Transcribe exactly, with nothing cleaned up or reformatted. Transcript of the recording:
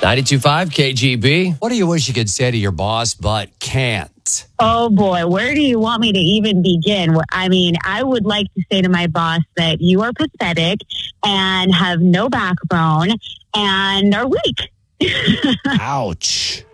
ninety-two point five K G B. What do you wish you could say to your boss but can't? Oh, boy. Where do you want me to even begin? I mean, I would like to say to my boss that you are pathetic and have no backbone and are weak. Ouch.